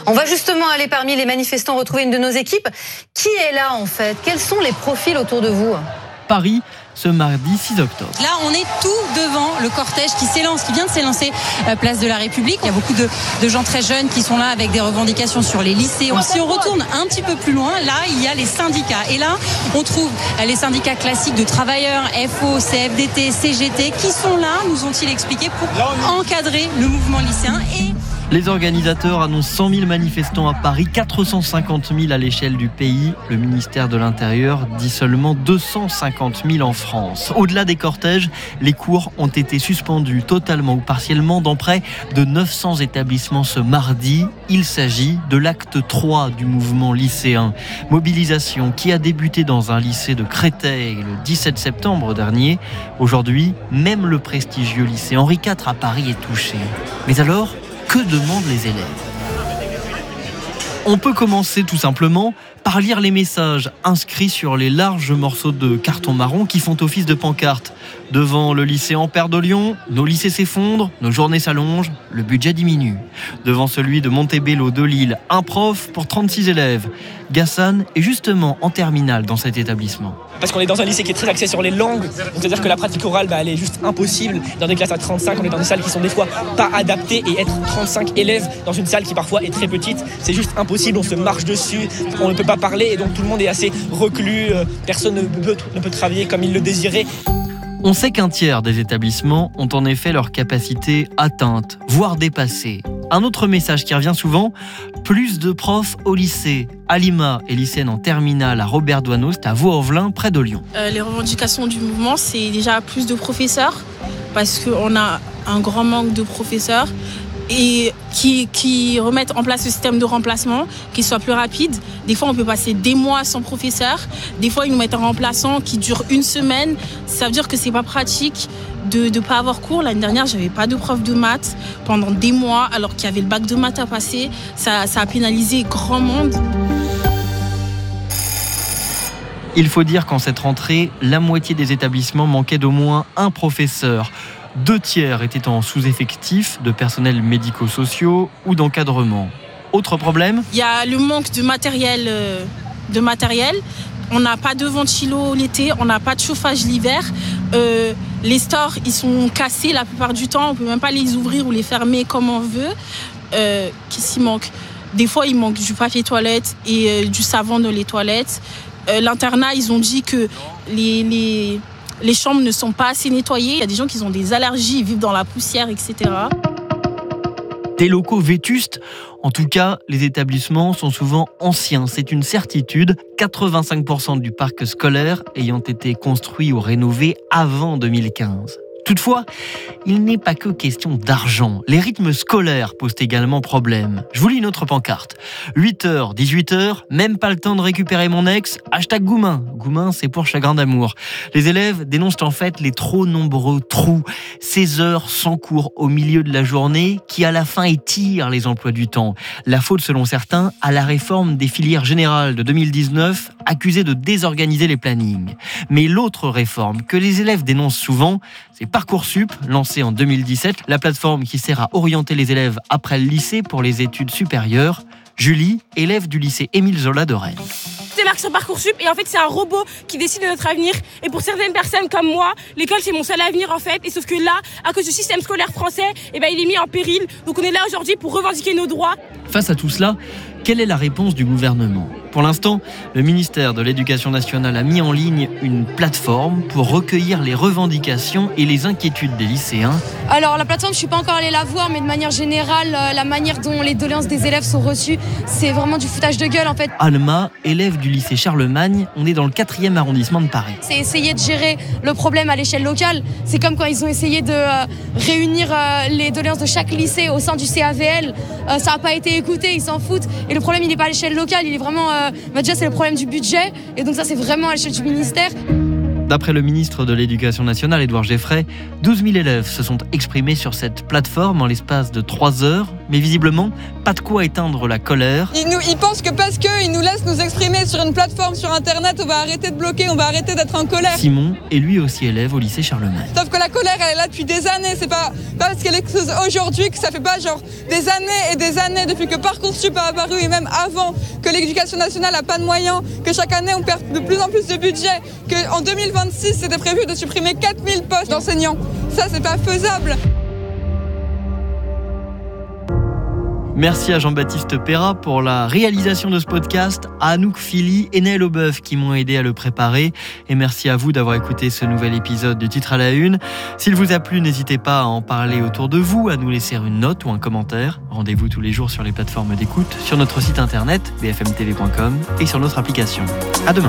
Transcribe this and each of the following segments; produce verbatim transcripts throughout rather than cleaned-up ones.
On va justement aller parmi les manifestants retrouver une de nos équipes. Qui est là en fait? Quels sont les profils autour de vous? Paris, ce mardi six octobre. Là, on est tout devant le cortège qui s'élance, qui vient de s'élancer euh, place de la République. Il y a beaucoup de, de gens très jeunes qui sont là avec des revendications sur les lycées. Si on retourne un petit peu plus loin, là, il y a les syndicats. Et là, on trouve les syndicats classiques de travailleurs, F O, C F D T, C G T, qui sont là, nous ont-ils expliqué, pour encadrer le mouvement lycéen. Et les organisateurs annoncent cent mille manifestants à Paris, quatre cent cinquante mille à l'échelle du pays. Le ministère de l'Intérieur dit seulement deux cent cinquante mille en France. Au-delà des cortèges, les cours ont été suspendus totalement ou partiellement dans près de neuf cents établissements ce mardi. Il s'agit de l'acte trois du mouvement lycéen. Mobilisation qui a débuté dans un lycée de Créteil le dix-sept septembre dernier. Aujourd'hui, même le prestigieux lycée Henri quatre à Paris est touché. Mais alors, que demandent les élèves? On peut commencer tout simplement par lire les messages inscrits sur les larges morceaux de carton marron qui font office de pancarte. Devant le lycée Ampère de Lyon, nos lycées s'effondrent, nos journées s'allongent, le budget diminue. Devant celui de Montebello de Lille, un prof pour trente-six élèves. Gassan est justement en terminale dans cet établissement. Parce qu'on est dans un lycée qui est très axé sur les langues, donc c'est-à-dire que la pratique orale, bah, elle est juste impossible. Dans des classes à trente-cinq, on est dans des salles qui sont des fois pas adaptées, et être trente-cinq élèves dans une salle qui parfois est très petite, c'est juste impossible, on se marche dessus, on ne peut pas parler, et donc tout le monde est assez reclus, personne ne peut, ne peut travailler comme il le désirait. On sait qu'un tiers des établissements ont en effet leur capacité atteinte, voire dépassée. Un autre message qui revient souvent, plus de profs au lycée. Alima est lycéenne en terminale à Robert Doisneau, c'est à Vaux-en-Velin, près de Lyon. Euh, les revendications du mouvement, c'est déjà plus de professeurs, parce qu'on a un grand manque de professeurs, et qui, qui remettent en place le système de remplacement, qui soit plus rapide. Des fois, on peut passer des mois sans professeur. Des fois, ils nous mettent un remplaçant qui dure une semaine. Ça veut dire que c'est pas pratique de ne pas avoir cours. L'année dernière, j'avais pas de prof de maths pendant des mois, alors qu'il y avait le bac de maths à passer. Ça, ça a pénalisé grand monde. Il faut dire qu'en cette rentrée, la moitié des établissements manquaient d'au moins un professeur. Deux tiers étaient en sous-effectif de personnels médico-sociaux ou d'encadrement. Autre problème ? Il y a le manque de matériel. Euh, de matériel. On n'a pas de ventilo l'été, on n'a pas de chauffage l'hiver. Euh, les stores, ils sont cassés la plupart du temps. On ne peut même pas les ouvrir ou les fermer comme on veut. Euh, qu'est-ce qu'il manque ? Des fois, il manque du papier toilette et euh, du savon dans les toilettes. Euh, l'internat, ils ont dit que les... les Les chambres ne sont pas assez nettoyées. Il y a des gens qui ont des allergies, ils vivent dans la poussière, et cetera. Des locaux vétustes. En tout cas, les établissements sont souvent anciens. C'est une certitude. quatre-vingt-cinq pour cent du parc scolaire ayant été construit ou rénové avant deux mille quinze. Toutefois, il n'est pas que question d'argent. Les rythmes scolaires posent également problème. Je vous lis une autre pancarte. huit heures, dix-huit heures, même pas le temps de récupérer mon ex. Hashtag Goumin. Goumin, c'est pour chagrin d'amour. Les élèves dénoncent en fait les trop nombreux trous. seize heures sans cours au milieu de la journée qui à la fin étirent les emplois du temps. La faute, selon certains, à la réforme des filières générales de deux mille dix-neuf, accusée de désorganiser les plannings. Mais l'autre réforme que les élèves dénoncent souvent, c'est Parcoursup, lancé en deux mille dix-sept, la plateforme qui sert à orienter les élèves après le lycée pour les études supérieures. Julie, élève du lycée Émile Zola de Rennes. C'est marqué sur Parcoursup et en fait c'est un robot qui décide de notre avenir. Et pour certaines personnes comme moi, l'école c'est mon seul avenir en fait. Et sauf que là, à cause du système scolaire français, eh ben, il est mis en péril. Donc on est là aujourd'hui pour revendiquer nos droits. Face à tout cela, quelle est la réponse du gouvernement ? Pour l'instant, le ministère de l'Éducation nationale a mis en ligne une plateforme pour recueillir les revendications et les inquiétudes des lycéens. Alors la plateforme, je ne suis pas encore allée la voir, mais de manière générale, la manière dont les doléances des élèves sont reçues, c'est vraiment du foutage de gueule en fait. Alma, élève du lycée Charlemagne, on est dans le quatrième arrondissement de Paris. C'est essayer de gérer le problème à l'échelle locale. C'est comme quand ils ont essayé de euh, réunir euh, les doléances de chaque lycée au sein du C A V L. Euh, ça n'a pas été écouté, ils s'en foutent. Et le problème, il n'est pas à l'échelle locale, il est vraiment... Euh, bah déjà, c'est le problème du budget. Et donc ça, c'est vraiment à l'échelle du ministère. D'après le ministre de l'Éducation nationale, Édouard Geffray, douze mille élèves se sont exprimés sur cette plateforme en l'espace de trois heures. mais visiblement, pas de quoi éteindre la colère. Ils, nous, ils pensent que parce qu'ils nous laissent nous exprimer sur une plateforme sur Internet, on va arrêter de bloquer, on va arrêter d'être en colère. Simon est lui aussi élève au lycée Charlemagne. Sauf que la colère, elle est là depuis des années. C'est pas, pas parce qu'elle explose aujourd'hui que ça fait pas genre des années et des années depuis que Parcoursup a apparu et même avant que l'éducation nationale n'a pas de moyens, que chaque année on perd de plus en plus de budget, qu'en deux mille vingt-six c'était prévu de supprimer quatre mille postes d'enseignants. Ça, c'est pas faisable. Merci à Jean-Baptiste Perrat pour la réalisation de ce podcast, à Anouk Philly et Naël Aubeuf qui m'ont aidé à le préparer. Et merci à vous d'avoir écouté ce nouvel épisode du Titre à la Une. S'il vous a plu, n'hésitez pas à en parler autour de vous, à nous laisser une note ou un commentaire. Rendez-vous tous les jours sur les plateformes d'écoute, sur notre site internet b f m t v point com et sur notre application. À demain.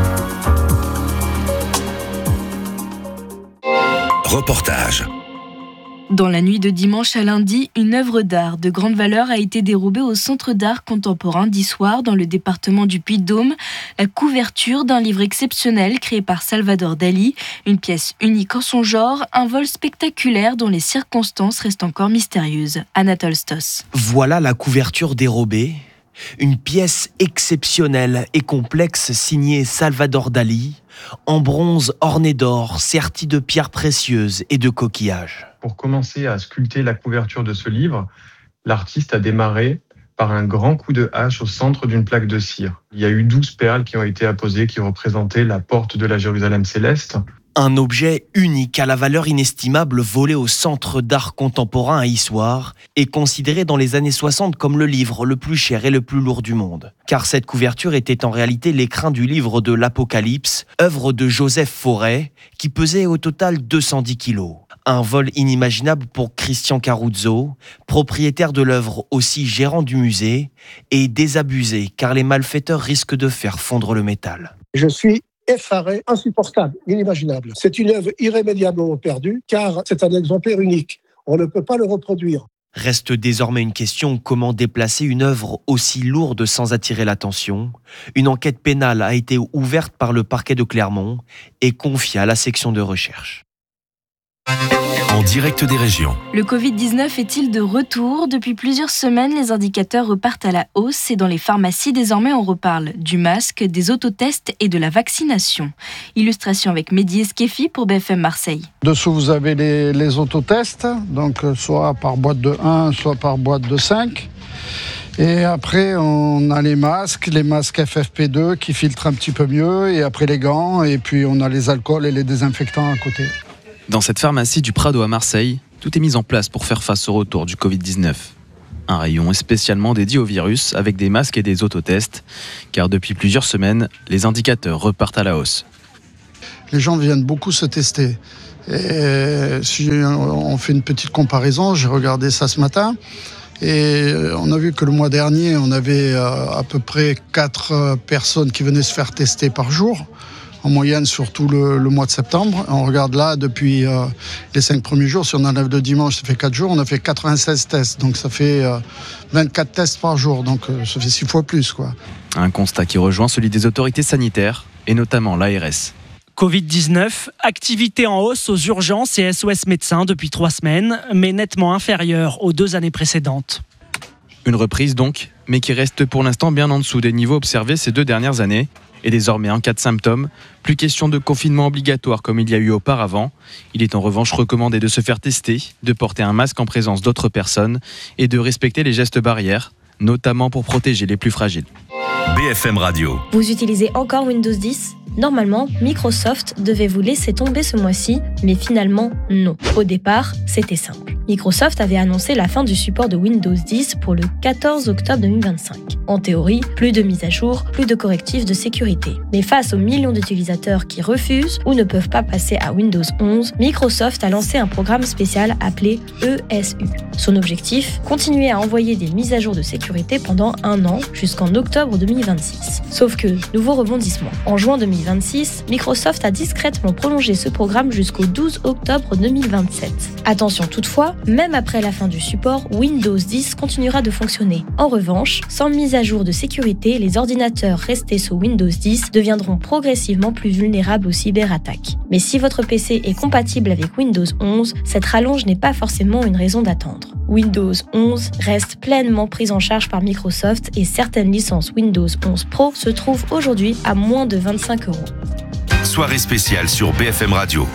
Reportage. Dans la nuit de dimanche à lundi, une œuvre d'art de grande valeur a été dérobée au Centre d'art contemporain d'Issoire dans le département du Puy-de-Dôme. La couverture d'un livre exceptionnel créé par Salvador Dali, une pièce unique en son genre, un vol spectaculaire dont les circonstances restent encore mystérieuses. Anatole Stoss. Voilà la couverture dérobée. Une pièce exceptionnelle et complexe signée Salvador Dali, en bronze orné d'or, sertie de pierres précieuses et de coquillages. Pour commencer à sculpter la couverture de ce livre, l'artiste a démarré par un grand coup de hache au centre d'une plaque de cire. Il y a eu douze perles qui ont été apposées qui représentaient la porte de la Jérusalem céleste. Un objet unique à la valeur inestimable volé au Centre d'art contemporain à Issoire et considéré dans les années soixante comme le livre le plus cher et le plus lourd du monde. Car cette couverture était en réalité l'écrin du livre de l'Apocalypse, œuvre de Joseph Fauré, qui pesait au total deux cent dix kilos. Un vol inimaginable pour Christian Caruzzo, propriétaire de l'œuvre, aussi gérant du musée, et désabusé car les malfaiteurs risquent de faire fondre le métal. Je suis effaré, insupportable, inimaginable. C'est une œuvre irrémédiablement perdue car c'est un exemplaire unique. On ne peut pas le reproduire. Reste désormais une question, comment déplacer une œuvre aussi lourde sans attirer l'attention ? Une enquête pénale a été ouverte par le parquet de Clermont et confiée à la section de recherche. En direct des régions. Le covid dix-neuf est-il de retour ? Depuis plusieurs semaines, les indicateurs repartent à la hausse et dans les pharmacies, désormais, on reparle du masque, des autotests et de la vaccination. Illustration avec Mehdi Eskefi pour B F M Marseille. Dessous, vous avez les, les autotests, donc soit par boîte de un, soit par boîte de cinq. Et après, on a les masques, les masques F F P deux qui filtrent un petit peu mieux, et après les gants, et puis on a les alcools et les désinfectants à côté. Dans cette pharmacie du Prado à Marseille, tout est mis en place pour faire face au retour du covid dix-neuf. Un rayon est spécialement dédié au virus avec des masques et des autotests, car depuis plusieurs semaines, les indicateurs repartent à la hausse. Les gens viennent beaucoup se tester. Et si on fait une petite comparaison, j'ai regardé ça ce matin, et on a vu que le mois dernier, on avait à peu près quatre personnes qui venaient se faire tester par jour. En moyenne sur tout le, le mois de septembre. On regarde là, depuis euh, les cinq premiers jours, si on enlève le dimanche, ça fait quatre jours, on a fait quatre-vingt-seize tests. Donc ça fait euh, vingt-quatre tests par jour, donc euh, ça fait six fois plus, quoi. Un constat qui rejoint celui des autorités sanitaires, et notamment l'A R S. covid dix-neuf, activité en hausse aux urgences et S O S médecins depuis trois semaines, mais nettement inférieure aux deux années précédentes. Une reprise donc, mais qui reste pour l'instant bien en dessous des niveaux observés ces deux dernières années. Et désormais, en cas de symptômes, plus question de confinement obligatoire comme il y a eu auparavant. Il est en revanche recommandé de se faire tester, de porter un masque en présence d'autres personnes et de respecter les gestes barrières, notamment pour protéger les plus fragiles. B F M Radio. Vous utilisez encore Windows dix ? Normalement, Microsoft devait vous laisser tomber ce mois-ci, mais finalement, non. Au départ, c'était simple. Microsoft avait annoncé la fin du support de Windows dix pour le quatorze octobre deux mille vingt-cinq. En théorie, plus de mises à jour, plus de correctifs de sécurité. Mais face aux millions d'utilisateurs qui refusent ou ne peuvent pas passer à Windows onze, Microsoft a lancé un programme spécial appelé E S U. Son objectif, continuer à envoyer des mises à jour de sécurité pendant un an, jusqu'en octobre deux mille vingt-six. Sauf que, nouveau rebondissement. En juin deux mille vingt-six, Microsoft a discrètement prolongé ce programme jusqu'au douze octobre deux mille vingt-sept. Attention toutefois, Toutefois, même après la fin du support, Windows dix continuera de fonctionner. En revanche, sans mise à jour de sécurité, les ordinateurs restés sous Windows dix deviendront progressivement plus vulnérables aux cyberattaques. Mais si votre P C est compatible avec Windows onze, cette rallonge n'est pas forcément une raison d'attendre. Windows onze reste pleinement prise en charge par Microsoft et certaines licences Windows onze Pro se trouvent aujourd'hui à moins de vingt-cinq euros. Soirée spéciale sur B F M Radio.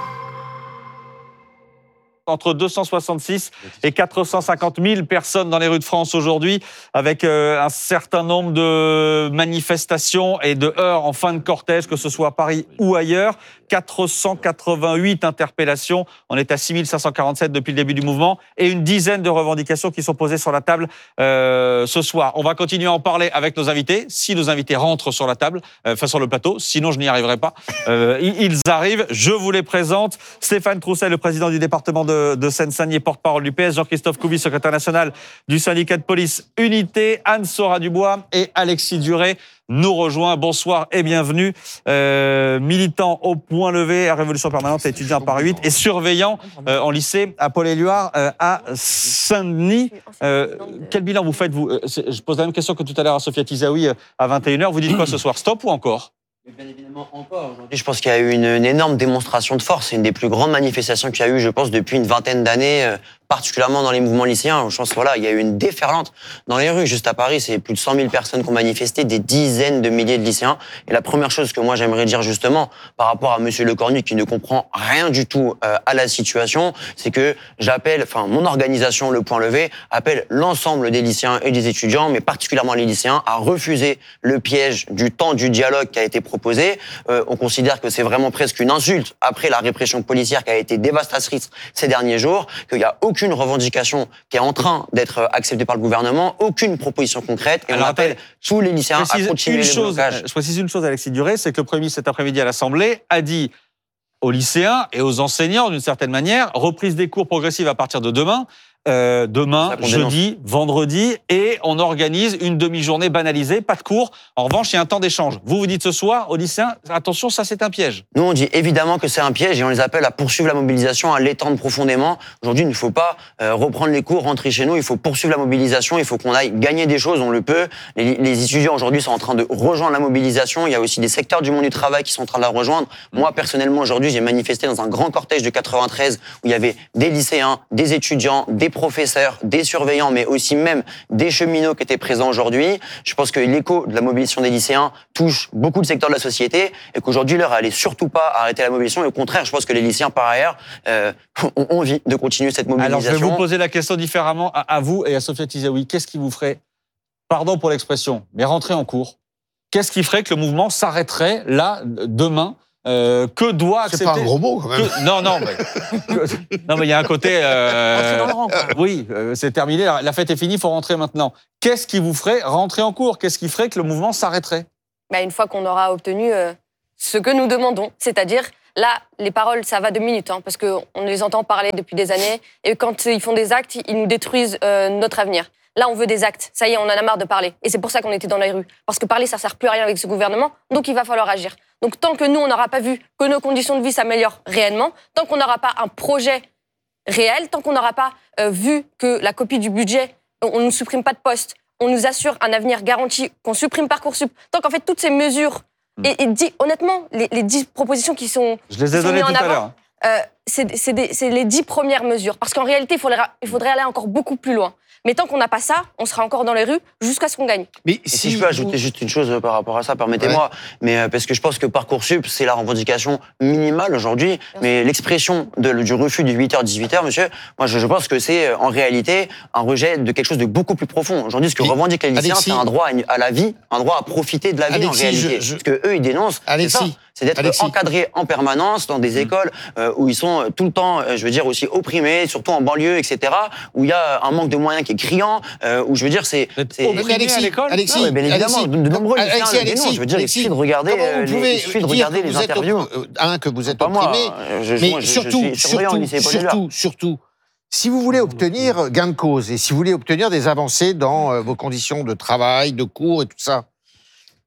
Entre deux cent soixante-six et quatre cent cinquante mille personnes dans les rues de France aujourd'hui, avec euh, un certain nombre de manifestations et de heurts en fin de cortège, que ce soit à Paris ou ailleurs. quatre cent quatre-vingt-huit interpellations. On est à six mille cinq cent quarante-sept depuis le début du mouvement et une dizaine de revendications qui sont posées sur la table euh, ce soir. On va continuer à en parler avec nos invités, si nos invités rentrent sur la table, euh, enfin sur le plateau, sinon je n'y arriverai pas. Euh, ils arrivent, je vous les présente. Stéphane Troussel, le président du département de de Seine-Saint-Denis et porte-parole du P S, Jean-Christophe Couvi, secrétaire national du syndicat de police Unité, Anne-Sora Dubois et Alexis Duré nous rejoint. Bonsoir et bienvenue. Euh, militant au point levé à Révolution Permanente, étudiant à Paris huit et surveillant euh, en lycée à Paul-Éluard euh, à Saint-Denis. Euh, quel bilan vous faites, vous ? Je pose la même question que tout à l'heure à Sophia Tizaoui à vingt et une heures. Vous dites quoi ce soir ? Stop ou encore ? Bien évidemment, encore aujourd'hui, je pense qu'il y a eu une, une énorme démonstration de force. C'est une des plus grandes manifestations qu'il y a eu, je pense, depuis une vingtaine d'années, euh, particulièrement dans les mouvements lycéens. Je pense voilà, il y a eu une déferlante dans les rues. Juste à Paris, c'est plus de cent mille personnes qui ont manifesté, des dizaines de milliers de lycéens. Et la première chose que moi j'aimerais dire justement par rapport à Monsieur Lecornu qui ne comprend rien du tout euh, à la situation, c'est que j'appelle, enfin mon organisation, le Point Levé, appelle l'ensemble des lycéens et des étudiants, mais particulièrement les lycéens, à refuser le piège du temps du dialogue qui a été proposé. Euh, on considère que c'est vraiment presque une insulte après la répression policière qui a été dévastatrice ces derniers jours, qu'il n'y a aucune revendication qui est en train d'être acceptée par le gouvernement, aucune proposition concrète, et Alors, on appelle tous les lycéens à continuer les blocages. Je précise une chose, Alexis Duré, c'est que le Premier ministre cet après-midi à l'Assemblée a dit aux lycéens et aux enseignants, d'une certaine manière, reprise des cours progressive à partir de demain. Euh, demain, jeudi, vendredi, et on organise une demi-journée banalisée, pas de cours. En revanche, il y a un temps d'échange. Vous vous dites ce soir aux lycéens, attention, ça c'est un piège. Nous, on dit évidemment que c'est un piège et on les appelle à poursuivre la mobilisation, à l'étendre profondément. Aujourd'hui, il ne faut pas euh, reprendre les cours, rentrer chez nous, il faut poursuivre la mobilisation, il faut qu'on aille gagner des choses, on le peut. Les, les étudiants aujourd'hui sont en train de rejoindre la mobilisation, il y a aussi des secteurs du monde du travail qui sont en train de la rejoindre. Moi, personnellement, aujourd'hui, j'ai manifesté dans un grand cortège de quatre-vingt-treize où il y avait des lycéens, des étudiants, des professeurs, des surveillants, mais aussi même des cheminots qui étaient présents aujourd'hui. Je pense que l'écho de la mobilisation des lycéens touche beaucoup de secteurs de la société et qu'aujourd'hui, l'heure, elle est surtout pas à arrêter la mobilisation. Et au contraire, je pense que les lycéens, par ailleurs, euh, ont envie de continuer cette mobilisation. Alors, je vais vous poser la question différemment à, à vous et à Sophia Tizaoui. Qu'est-ce qui vous ferait, pardon pour l'expression, mais rentrer en cours ? Qu'est-ce qui ferait que le mouvement s'arrêterait là, demain ? Euh, que doit accepter... C'est pas un gros mot, quand même. Que... Non, non, mais... que... non, mais il y a un côté... Euh... Dans le rang, quoi. Oui, euh, c'est terminé, la fête est finie, il faut rentrer maintenant. Qu'est-ce qui vous ferait rentrer en cours ? Qu'est-ce qui ferait que le mouvement s'arrêterait ? Bah, une fois qu'on aura obtenu euh, ce que nous demandons, c'est-à-dire, là, les paroles, ça va deux minutes, hein, parce qu'on les entend parler depuis des années, et quand ils font des actes, ils nous détruisent euh, notre avenir. Là, on veut des actes. Ça y est, on en a marre de parler. Et c'est pour ça qu'on était dans les rues. Parce que parler, ça sert plus à rien avec ce gouvernement. Donc, il va falloir agir. Donc, tant que nous, on n'aura pas vu que nos conditions de vie s'améliorent réellement, tant qu'on n'aura pas un projet réel, tant qu'on n'aura pas euh, vu que la copie du budget, on ne supprime pas de postes, on nous assure un avenir garanti, qu'on supprime Parcoursup, tant qu'en fait, toutes ces mesures, mmh. et, et dit, honnêtement, les, les dix propositions qui sont, Je les ai données tout à l'heure. Euh, c'est, c'est, des, c'est les dix premières mesures. Parce qu'en réalité, il faudrait, il faudrait aller encore beaucoup plus loin. Mais tant qu'on n'a pas ça, on sera encore dans les rues jusqu'à ce qu'on gagne. Mais si, si je peux vous... ajouter juste une chose par rapport à ça, permettez-moi. Ouais. Mais euh, parce que je pense que Parcoursup, c'est la revendication minimale aujourd'hui. Bien mais sûr. L'expression de, du refus du huit heures dix-huit heures, monsieur, moi je, je pense que c'est en réalité un rejet de quelque chose de beaucoup plus profond. Aujourd'hui, ce que mais, revendiquent les lycéens, Alexis, c'est un droit à, à la vie, un droit à profiter de la vie Alexis, en réalité. Je, je... Ce que eux ils dénoncent, Alexis, c'est ça. C'est d'être Alexis. encadrés en permanence dans des écoles euh, où ils sont tout le temps, euh, je veux dire, aussi opprimés, surtout en banlieue, et cetera, où il y a un manque de moyens qui est criant, euh, où je veux dire, c'est... c'est opprimé à l'école Alexis, non, bien évidemment, Alexis, de nombreux lycéens le dénoncent. Je veux dire, Alexis, il suffit de regarder, euh, les, il suffit de regarder les interviews. Op- un, que vous êtes opprimé, moi, je, mais moi, je, surtout, je surtout, surtout, surtout, si vous voulez obtenir gain de cause et si vous voulez obtenir des avancées dans euh, vos conditions de travail, de cours et tout ça,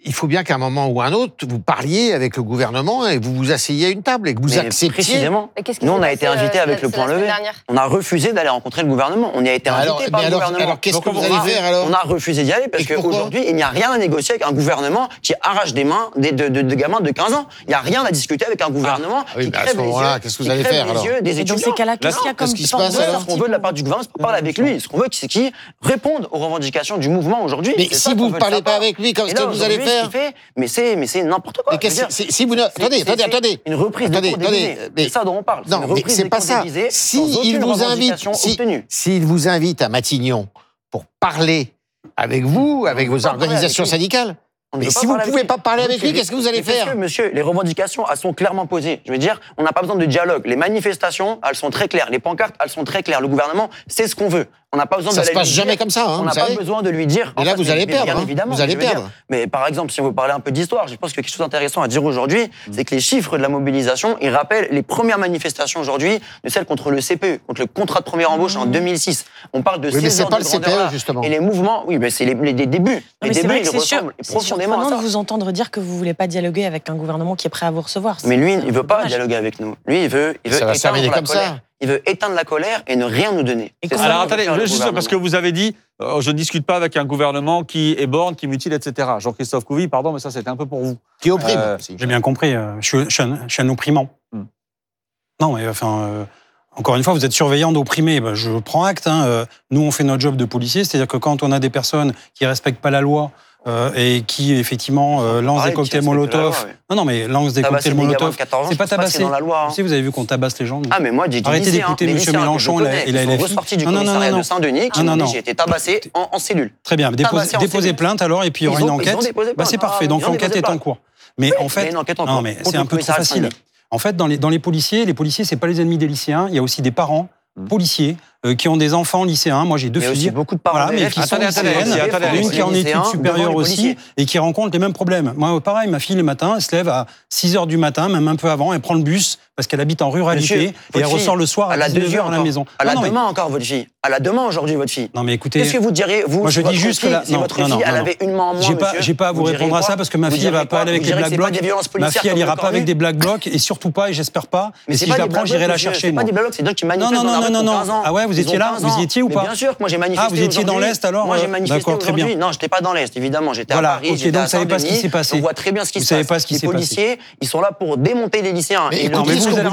il faut bien qu'à un moment ou à un autre, vous parliez avec le gouvernement et vous vous asseyez à une table et que vous Mais acceptiez. Précisément. Nous, on a été invités avec le point levé. On a refusé d'aller rencontrer le gouvernement. On y a été invités alors, par le alors, gouvernement. Alors, qu'est-ce que vous allez faire alors? On a refusé d'y aller parce qu'aujourd'hui, il n'y a rien à négocier avec un gouvernement qui arrache des mains des, de, de, de gamins de quinze ans. Il n'y a rien à discuter avec un gouvernement ah, oui, qui bah crève les yeux, qu'est-ce que vous allez faire alors des étudiants. Dans ces cas-là, qu'est-ce qu'il y a comme qui se passe alors? Ce qu'on veut de la part du gouvernement, c'est pas parler avec lui. Ce qu'on veut, c'est qu'il réponde aux revendications du mouvement aujourd'hui. Mais si vous ne parlez pas avec lui, qu'est-ce que vous allez faire? Mais c'est, mais c'est n'importe quoi. Mais si vous ne, attendez, attendez, attendez. Une reprise de cours déguisée. C'est ça dont on parle. Non, mais c'est pas ça. Si il vous invite, s'il vous invite à Matignon pour parler avec vous, avec vos organisations syndicales. Mais si vous ne pouvez pas parler avec lui, qu'est-ce que vous allez faire? Monsieur, les revendications, elles sont clairement posées. Je veux dire, on n'a pas besoin de dialogue. Les manifestations, elles sont très claires. Les pancartes, elles sont très claires. Le gouvernement, c'est ce qu'on veut. On n'a pas besoin ça de se passe jamais comme ça. Hein, on n'a pas besoin de lui dire. Et là, vous allez perdre. Hein, évidemment, vous allez perdre. Dire. Mais par exemple, si on veut parler un peu d'histoire, je pense que quelque chose d'intéressant à dire aujourd'hui, mmh. c'est que les chiffres de la mobilisation, ils rappellent les premières manifestations aujourd'hui de celles contre le C P E, contre le contrat de première embauche mmh. en deux mille six. On parle de oui, mais c'est pas le C P E justement. Et les mouvements, oui, mais c'est les, les, les débuts. Les débuts, vrai ils ressemblent profondément à ça. C'est de vous entendre dire que vous voulez pas dialoguer avec un gouvernement qui est prêt à vous recevoir. Mais lui, il veut pas dialoguer avec nous. Lui, il veut, il veut éteindre la colère. Il veut éteindre la colère et ne rien nous donner. Alors attendez, juste parce que vous avez dit, euh, je ne discute pas avec un gouvernement qui est borne, qui mutile, et cetera. Jean-Christophe Couvi, pardon, mais ça c'était un peu pour vous. Qui opprime. Euh, J'ai bien compris. Euh, je, suis, je, suis un, je suis un opprimant. Hmm. Non, mais enfin, euh, encore une fois, vous êtes surveillant d'opprimer. Ben, je prends acte. Hein, euh, nous, on fait notre job de policier, c'est-à-dire que quand on a des personnes qui respectent pas la loi. Euh, et qui effectivement euh, lance des cocktails Molotov. Loi, oui. Non, non, mais lance des cocktails Molotov. C'est pas tabasser. Dans la loi, hein. Si vous avez vu qu'on tabasse les gens. Ah, mais moi, j'ai dit arrêtez d'écouter M. Mélenchon et la L F I. Ressorti du commissariat de Saint-Denis, qui m'ont dit j'ai été tabassé en, en cellule. Très bien, déposez, déposez plainte alors, et puis il y aura une enquête. Bah, c'est parfait. Donc l'enquête est en cours. Mais en fait, non, mais c'est un peu trop facile. En fait, dans les dans les policiers, les policiers, c'est pas les ennemis des lycéens. Il y a aussi des parents policiers euh, qui ont des enfants lycéens. Moi, j'ai deux filles. Aussi beaucoup de parents voilà, mais qui sont lycéennes. Une qui est en études supérieures aussi et qui rencontre les mêmes problèmes. Moi, pareil, ma fille, le matin, elle se lève à six heures du matin, même un peu avant, elle prend le bus parce qu'elle habite en ruralité. Monsieur, et elle ressort le soir à dix-neuf heures à la maison. Elle a demain encore, votre fille. Elle a demain aujourd'hui, votre fille. Non, mais écoutez. Qu'est-ce que vous diriez, vous, moi, je dis juste que si votre fille, elle avait une main en moins, j'ai pas, j'ai pas à vous répondre à ça parce que ma fille, elle va pas aller avec les black blocs. Ma fille, elle ira pas avec des black blocs et surtout pas, et j'espère pas. Mais si je la prends, j'irai la chercher. C'est pas des black blocs, c'est des gens qui manifestent dans la rue pour quinze ans. Ah ouais, vous étiez là, vous y étiez ou pas? Bien sûr que moi j'ai manifesté. Ah, vous étiez dans l'Est alors? Moi j'ai manifesté aujourd'hui. Non, j'étais pas dans l'Est, évidemment. J'étais à Paris, j'étais à Saint-Denis. Vous savez pas ce qui s'est passé. On voit très bien ce qui se passe. Les policiers, ils sont là pour démonter les lycéens. Et vous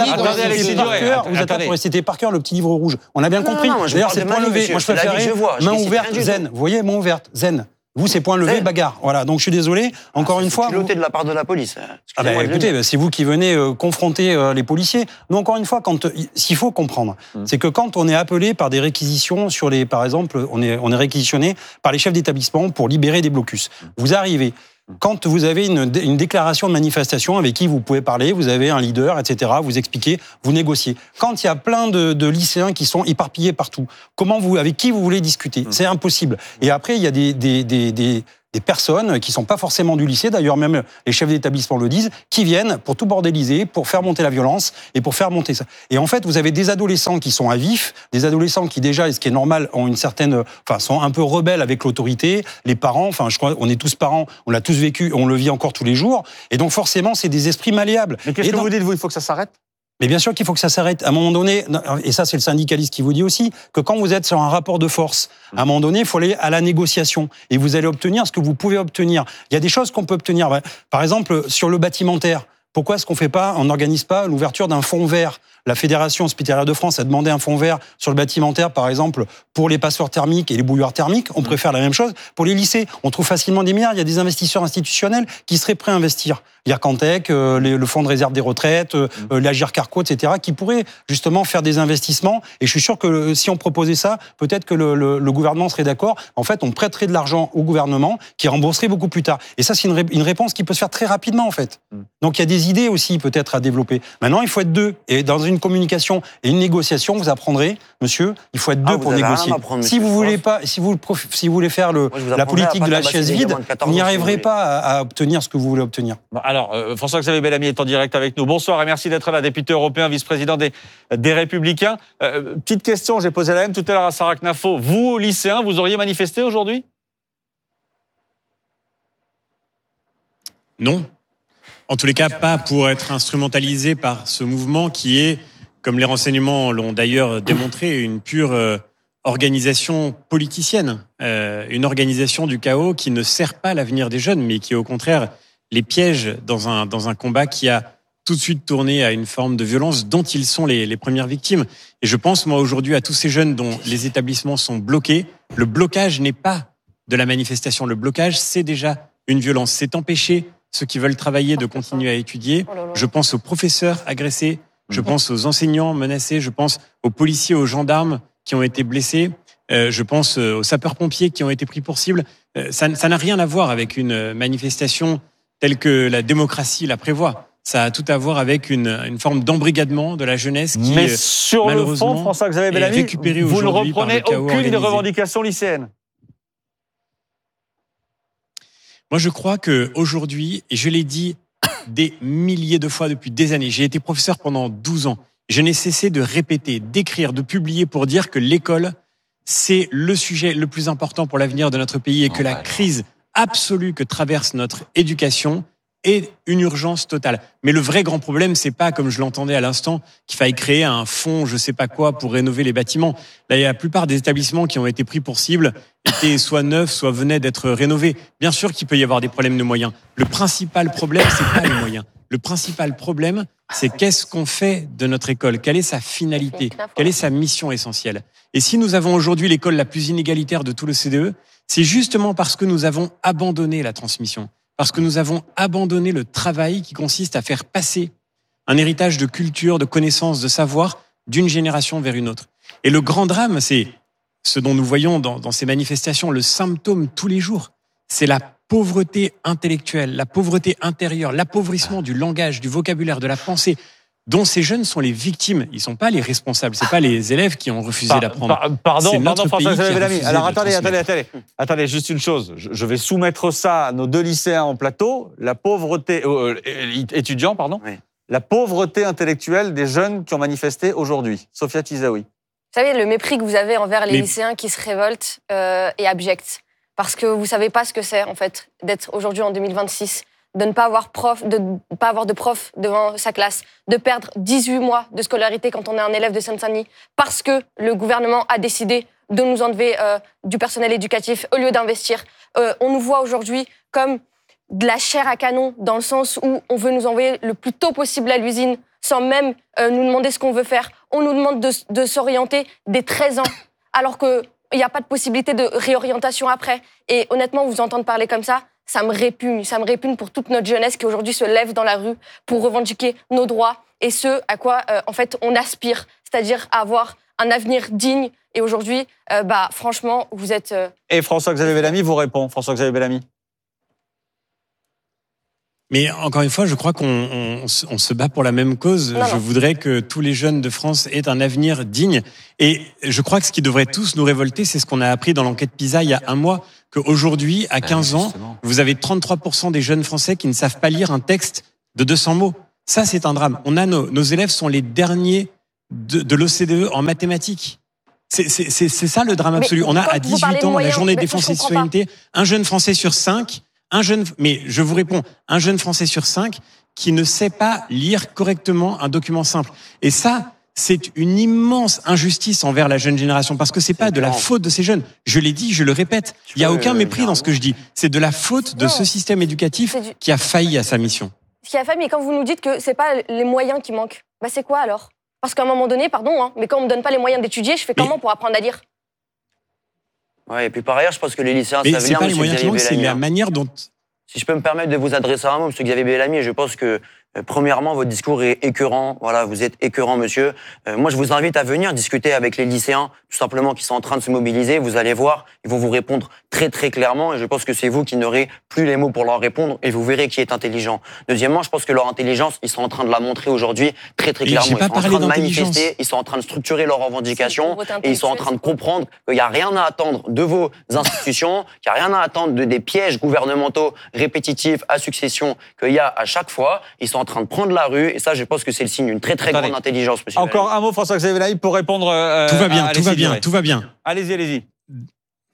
êtes là pour réciter par cœur le petit livre rouge. On a bien compris. D'ailleurs, c'est point levé. Moi, je préférais main ouverte, zen. Vous voyez, main ouverte, zen. Vous, c'est point levé, bagarre. Voilà, donc je suis désolé. Encore une fois. C'est culotté de la part de la police. Ah bah, écoutez, bah, c'est vous qui venez euh, confronter euh, les policiers. Nous, encore une fois, quand s'il faut comprendre, mmh. c'est que quand on est appelé par des réquisitions sur les, par exemple, on est on est réquisitionné par les chefs d'établissement pour libérer des blocus. Mmh. Vous arrivez. Quand vous avez une, une déclaration de manifestation avec qui vous pouvez parler, vous avez un leader, et cetera, vous expliquez, vous négociez. Quand il y a plein de, de lycéens qui sont éparpillés partout, comment vous, avec qui vous voulez discuter? mmh. C'est impossible. Et après, il y a des, des, des, des, des personnes qui sont pas forcément du lycée, d'ailleurs même les chefs d'établissement le disent, qui viennent pour tout bordéliser, pour faire monter la violence et pour faire monter ça. Et en fait, vous avez des adolescents qui sont à vif, des adolescents qui déjà, et ce qui est normal, ont une certaine, enfin, sont un peu rebelles avec l'autorité, les parents, enfin, je crois, on est tous parents, on l'a tous vécu, on le vit encore tous les jours, et donc forcément, c'est des esprits malléables. Mais qu'est-ce et que donc, vous dites, vous, il faut que ça s'arrête? Mais bien sûr qu'il faut que ça s'arrête. À un moment donné, et ça c'est le syndicaliste qui vous dit aussi, que quand vous êtes sur un rapport de force, à un moment donné, il faut aller à la négociation. Et vous allez obtenir ce que vous pouvez obtenir. Il y a des choses qu'on peut obtenir. Par exemple, sur le bâtimentaire, pourquoi est-ce qu'on fait pas, on n'organise pas l'ouverture d'un fonds vert? La Fédération hospitalière de France a demandé un fonds vert sur le bâtimentaire, par exemple, pour les passoires thermiques et les bouilloires thermiques. On préfère la même chose pour les lycées. On trouve facilement des milliards. Il y a des investisseurs institutionnels qui seraient prêts à investir. L'Ircantec, euh, le Fonds de réserve des retraites, euh, mmh. l'Agir Carco, et cetera, qui pourraient justement faire des investissements. Et je suis sûr que si on proposait ça, peut-être que le, le, le gouvernement serait d'accord. En fait, on prêterait de l'argent au gouvernement qui rembourserait beaucoup plus tard. Et ça, c'est une, ré- une réponse qui peut se faire très rapidement, en fait. Mmh. Donc, il y a des idées aussi, peut-être, à développer. Maintenant, il faut être deux. Et dans une communication et une négociation, vous apprendrez, monsieur, il faut être deux ah, pour négocier. Si vous voulez pas, si vous, si vous voulez faire le, Moi, la politique de la chaise vide, vous n'y arriverez pas à, à obtenir ce que vous voulez obtenir. Bon, alors, euh, François-Xavier Bellamy est en direct avec nous. Bonsoir et merci d'être là, député européen, vice-président des, des Républicains. Euh, petite question, j'ai posé la même tout à l'heure à Sarah Knafo. Vous, lycéens, vous auriez manifesté aujourd'hui ? Non. En tous les cas, pas pour être instrumentalisé par ce mouvement qui est, comme les renseignements l'ont d'ailleurs démontré, une pure euh, organisation politicienne, euh, une organisation du chaos qui ne sert pas l'avenir des jeunes, mais qui au contraire les piège dans un, dans un combat qui a tout de suite tourné à une forme de violence dont ils sont les, les premières victimes. Et je pense, moi, aujourd'hui, à tous ces jeunes dont les établissements sont bloqués. Le blocage n'est pas de la manifestation. Le blocage, c'est déjà une violence. C'est empêcher ceux qui veulent travailler de continuer à étudier. Je pense aux professeurs agressés, je pense aux enseignants menacés, je pense aux policiers, aux gendarmes qui ont été blessés, euh, je pense aux sapeurs-pompiers qui ont été pris pour cible. Euh, ça, ça n'a rien à voir avec une manifestation telle que la démocratie la prévoit. Ça a tout à voir avec une, une forme d'embrigadement de la jeunesse qui, Mais sur le fond, François-Xavier Bellamy, vous ne reprenez aucune des revendications lycéennes. Moi, je crois qu'aujourd'hui, et je l'ai dit des milliers de fois depuis des années, j'ai été professeur pendant douze ans, je n'ai cessé de répéter, d'écrire, de publier pour dire que l'école, c'est le sujet le plus important pour l'avenir de notre pays et que la crise absolue que traverse notre éducation est une urgence totale. Mais le vrai grand problème, c'est pas, comme je l'entendais à l'instant, qu'il faille créer un fonds, je sais pas quoi, pour rénover les bâtiments. Là, la plupart des établissements qui ont été pris pour cible étaient soit neufs, soit venaient d'être rénovés. Bien sûr qu'il peut y avoir des problèmes de moyens. Le principal problème, c'est pas les moyens. Le principal problème, c'est qu'est-ce qu'on fait de notre école? Quelle est sa finalité? Quelle est sa mission essentielle? Et si nous avons aujourd'hui l'école la plus inégalitaire de tout le C D E, c'est justement parce que nous avons abandonné la transmission. Parce que nous avons abandonné le travail qui consiste à faire passer un héritage de culture, de connaissances, de savoir d'une génération vers une autre. Et le grand drame, c'est ce dont nous voyons dans, dans ces manifestations, le symptôme tous les jours, c'est la pauvreté intellectuelle, la pauvreté intérieure, l'appauvrissement du langage, du vocabulaire, de la pensée, dont ces jeunes sont les victimes. Ils ne sont pas les responsables. Ce pas les élèves qui ont refusé par, d'apprendre. Par, pardon, pardon François-Xavier Bellamy. Alors attendez, attendez, attendez. Attendez, juste une chose. Je, je vais soumettre ça à nos deux lycéens en plateau. La pauvreté... Euh, étudiants, pardon. Oui. La pauvreté intellectuelle des jeunes qui ont manifesté aujourd'hui. Sophia Tizaoui. Vous savez, le mépris que vous avez envers les Mais... lycéens qui se révoltent euh, est abject. Parce que vous ne savez pas ce que c'est, en fait, d'être aujourd'hui en deux mille vingt-six, de ne pas avoir, prof, de ne pas avoir de prof devant sa classe, de perdre dix-huit mois de scolarité quand on est un élève de Seine-Saint-Denis, parce que le gouvernement a décidé de nous enlever euh, du personnel éducatif au lieu d'investir. Euh, on nous voit aujourd'hui comme de la chair à canon, dans le sens où on veut nous envoyer le plus tôt possible à l'usine, sans même euh, nous demander ce qu'on veut faire. On nous demande de, de s'orienter dès treize ans, alors qu'il n'y a pas de possibilité de réorientation après. Et honnêtement, vous entendre parler comme ça, ça me répugne. Ça me répugne pour toute notre jeunesse qui aujourd'hui se lève dans la rue pour revendiquer nos droits et ce à quoi, euh, en fait, on aspire, c'est-à-dire avoir un avenir digne. Et aujourd'hui, euh, bah, franchement, vous êtes... Euh... Et François-Xavier Bellamy vous répond. François-Xavier Bellamy. Mais encore une fois, je crois qu'on on, on se bat pour la même cause. Non, je non. voudrais que tous les jeunes de France aient un avenir digne. Et je crois que ce qui devrait tous nous révolter, c'est ce qu'on a appris dans l'enquête PISA il y a un mois, qu'aujourd'hui, à quinze ans, vous avez trente-trois pour cent des jeunes Français qui ne savent pas lire un texte de deux cents mots. Ça, c'est un drame. On a nos, nos élèves sont les derniers de, de l'O C D E en mathématiques. C'est, c'est, c'est, c'est ça le drame absolu. Mais on a à dix-huit ans, moyens, la journée de défense et de citoyenneté, un jeune Français sur cinq... Un jeune, mais je vous réponds, un jeune Français sur cinq qui ne sait pas lire correctement un document simple. Et ça, c'est une immense injustice envers la jeune génération, parce que c'est pas de la faute de ces jeunes. Je l'ai dit, je le répète. Il n'y a aucun mépris dans ce que je dis. C'est de la faute de ce système éducatif qui a failli à sa mission. Ce qui a failli, mais quand vous nous dites que c'est pas les moyens qui manquent, bah c'est quoi alors? Parce qu'à un moment donné, pardon, hein, mais quand on me donne pas les moyens d'étudier, je fais comment mais... pour apprendre à lire? Ouais, et puis par ailleurs, je pense que les lycéens mais savent c'est pas les moyens qui manquent, c'est la manière dont... Si je peux me permettre de vous adresser un mot, monsieur Xavier Bellamy, je pense que, euh, premièrement, votre discours est écœurant. Voilà, vous êtes écœurant, monsieur. Euh, moi, je vous invite à venir discuter avec les lycéens, tout simplement, qui sont en train de se mobiliser. Vous allez voir, ils vont vous répondre très, très clairement. Et je pense que c'est vous qui n'aurez plus les mots pour leur répondre. Et vous verrez qui est intelligent. Deuxièmement, je pense que leur intelligence, ils sont en train de la montrer aujourd'hui très, très clairement. Ils sont en train de manifester, ils sont en train de structurer leurs revendications. Et ils sont en train de comprendre qu'il n'y a rien à attendre de vos institutions, qu'il n'y a rien à attendre de des pièges gouvernementaux répétitifs à succession qu'il y a à chaque fois. Ils sont en train de prendre la rue. Et ça, je pense que c'est le signe d'une très, très Attendez. grande intelligence, monsieur. Encore Bellamy. Un mot, François-Xavier Bellamy, pour répondre euh, Tout va bien, à tout va bien, tout va bien. Allez-y, allez-y.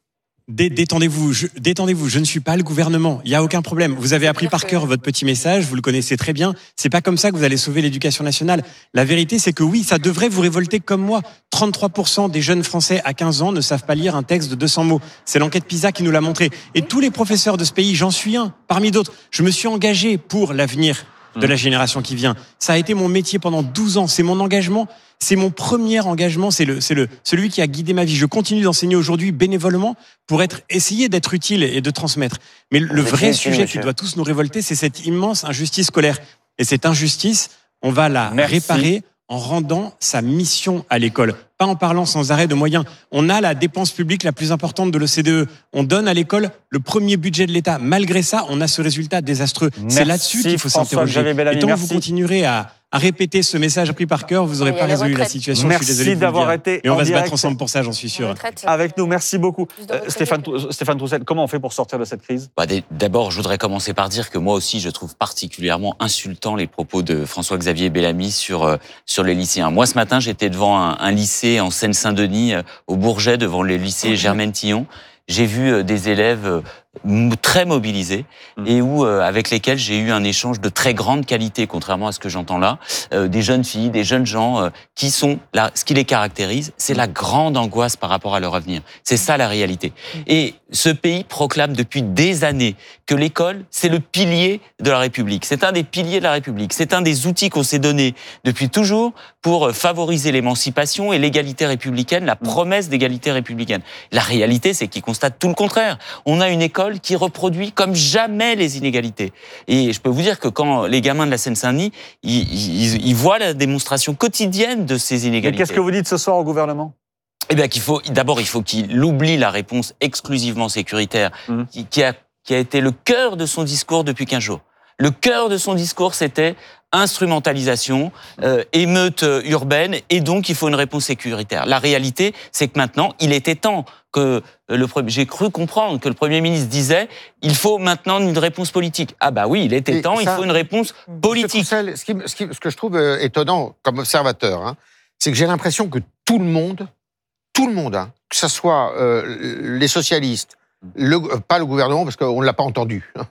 Détendez-vous, je, détendez-vous, je ne suis pas le gouvernement, il n'y a aucun problème. Vous avez appris par cœur votre petit message, vous le connaissez très bien, c'est pas comme ça que vous allez sauver l'éducation nationale. La vérité, c'est que oui, ça devrait vous révolter comme moi. trente-trois pour cent des jeunes Français à quinze ans ne savent pas lire un texte de deux cents mots. C'est l'enquête PISA qui nous l'a montré. Et tous les professeurs de ce pays, j'en suis un, parmi d'autres, je me suis engagé pour l'avenir de la génération qui vient. Ça a été mon métier pendant douze ans, c'est mon engagement. C'est mon premier engagement, c'est le, c'est le, celui qui a guidé ma vie. Je continue d'enseigner aujourd'hui bénévolement pour être, essayer d'être utile et de transmettre. Mais le vrai sujet qui doit tous nous révolter, c'est cette immense injustice scolaire. Et cette injustice, on va la Merci. réparer en rendant sa mission à l'école. Pas en parlant sans arrêt de moyens. On a la dépense publique la plus importante de l'O C D E. On donne à l'école le premier budget de l'État. Malgré ça, on a ce résultat désastreux. Merci, c'est là-dessus qu'il faut s'interroger. Et tant que vous continuerez à, à répéter ce message appris par cœur, vous n'aurez pas résolu la situation. Merci je suis désolé de d'avoir vous le dire. été Et on en va se battre direct. ensemble pour ça, j'en suis sûr. Avec nous, merci beaucoup. Euh, Stéphane, Stéphane Troussel, comment on fait pour sortir de cette crise? Bah, D'abord, je voudrais commencer par dire que moi aussi, je trouve particulièrement insultant les propos de François-Xavier Bellamy sur, euh, sur les lycéens. Moi, ce matin, j'étais devant un, un lycée en Seine-Saint-Denis, euh, au Bourget, devant le lycée Germaine-Tillon. J'ai vu euh, des élèves euh, très mobilisés et où, euh, avec lesquels j'ai eu un échange de très grande qualité, contrairement à ce que j'entends là. Euh, des jeunes filles, des jeunes gens euh, qui sont là. Ce qui les caractérise, c'est la grande angoisse par rapport à leur avenir. C'est ça la réalité. Et ce pays proclame depuis des années que l'école, c'est le pilier de la République. C'est un des piliers de la République. C'est un des outils qu'on s'est donné depuis toujours pour favoriser l'émancipation et l'égalité républicaine, la promesse d'égalité républicaine. La réalité, c'est qu'ils constatent tout le contraire. On a une école qui reproduit comme jamais les inégalités. Et je peux vous dire que quand les gamins de la Seine-Saint-Denis, ils, ils, ils voient la démonstration quotidienne de ces inégalités. Mais qu'est-ce que vous dites ce soir au gouvernement? Eh bien, qu'il faut, d'abord, il faut qu'il oublie la réponse exclusivement sécuritaire, mmh. qui, qui, a, qui a été le cœur de son discours depuis quinze jours. Le cœur de son discours, c'était instrumentalisation, euh, émeute urbaine, et donc il faut une réponse sécuritaire. La réalité, c'est que maintenant, il était temps que le j'ai cru comprendre que le Premier ministre disait il faut maintenant une réponse politique. Ah bah oui, il était Et temps, ça, il faut une réponse politique. Troussel, ce, qui, ce, qui, ce que je trouve étonnant comme observateur, hein, c'est que j'ai l'impression que tout le monde, tout le monde, hein, que ce soit euh, les socialistes, le, pas le gouvernement parce qu'on ne l'a pas entendu, hein,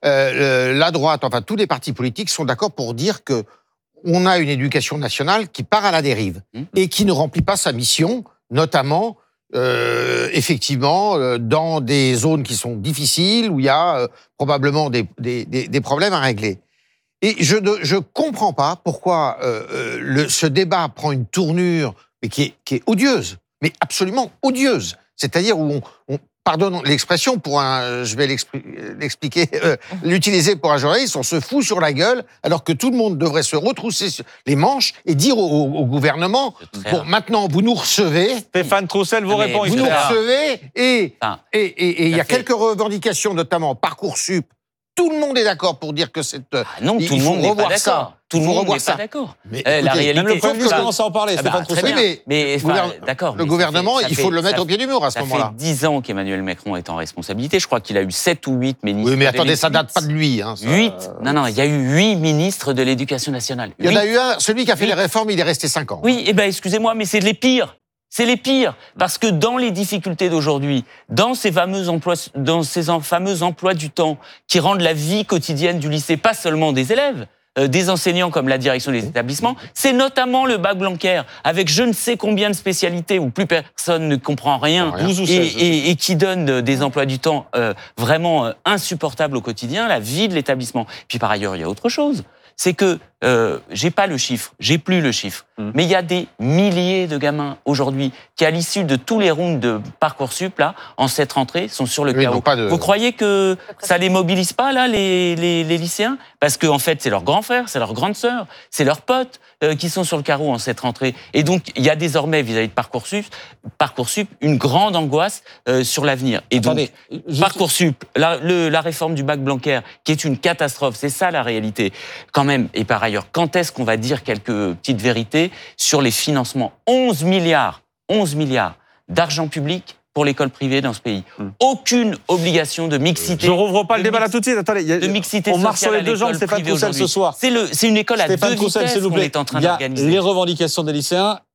Euh, la droite, enfin tous les partis politiques sont d'accord pour dire que on a une éducation nationale qui part à la dérive mmh. et qui ne remplit pas sa mission, notamment euh, effectivement euh, dans des zones qui sont difficiles où il y a euh, probablement des, des, des, des problèmes à régler. Et je ne je comprends pas pourquoi euh, le, ce débat prend une tournure mais qui est, qui est odieuse, mais absolument odieuse. C'est-à-dire où on, on pardonne l'expression pour un, je vais l'expliquer, euh, l'utiliser pour un journaliste, on se fout sur la gueule, alors que tout le monde devrait se retrousser les manches et dire au, au, au gouvernement, bon, maintenant, vous nous recevez. Stéphane Troussel vous répond. Vous nous recevez et enfin, et et il y a fait... quelques revendications, notamment Parcoursup. Tout le monde est d'accord pour dire que c'est. Ah non, tout le monde n'est pas d'accord. Tout le monde n'est pas d'accord. Mais eh, la réalité, même le Premier ministre commence à en parler. Ah bah, Stéphane Troussel. Mais, mais enfin, d'accord. Le gouvernement, fait, il faut fait, le mettre ça, au pied du mur à ce moment-là. Ça fait dix ans qu'Emmanuel Macron est en responsabilité. Je crois qu'il a eu sept ou huit ministres. Oui, mais attendez, ça date pas de lui. Hein, ça... huit Non, non, il y a eu huit ministres de l'Éducation nationale. Il y en a eu un. Celui qui a fait les réformes, il est resté cinq ans. Oui, eh ben, excusez-moi, mais c'est les pires. C'est les pires, parce que dans les difficultés d'aujourd'hui, dans ces fameux emplois, dans ces fameux emplois du temps qui rendent la vie quotidienne du lycée, pas seulement des élèves, euh, des enseignants comme la direction des établissements, c'est notamment le bac Blanquer, avec je ne sais combien de spécialités où plus personne ne comprend rien, rien. Et, et, et qui donne des emplois du temps euh, vraiment euh, insupportables au quotidien, la vie de l'établissement. Puis par ailleurs, il y a autre chose. C'est que, euh, j'ai pas le chiffre, j'ai plus le chiffre, mmh. mais il y a des milliers de gamins aujourd'hui qui, à l'issue de tous les rounds de Parcoursup, là, en cette rentrée, sont sur le oui, carreau. De... Vous croyez que ça les mobilise pas, là, les, les, les lycéens? Parce qu'en en fait, c'est leur grand frère, c'est leur grande sœur, c'est leurs potes euh, qui sont sur le carreau en cette rentrée. Et donc, il y a désormais, vis-à-vis de Parcoursup, Parcoursup une grande angoisse euh, sur l'avenir. Et Attendez, donc, juste... Parcoursup, la, le, la réforme du bac Blanquer, qui est une catastrophe, c'est ça la réalité. Quand même, et par ailleurs, quand est-ce qu'on va dire quelques petites vérités sur les financements? onze milliards, onze milliards d'argent public pour l'école privée dans ce pays. Hum. Aucune obligation de mixité. Je rouvre pas le débat mix... là tout de suite. Attendez, y a... de mixité on marche sur les deux jambes, Stéphane Troussel, ce soir. C'est le, c'est une école à Stéphane deux Troussel, vitesses qu'on est en train d'organiser. Il y a les revendications des lycéens